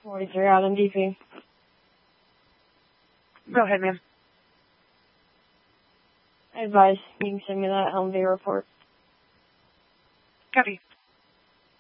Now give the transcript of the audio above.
43 out in DP. Go ahead, ma'am. I advise you can send me that Helmview report. Copy.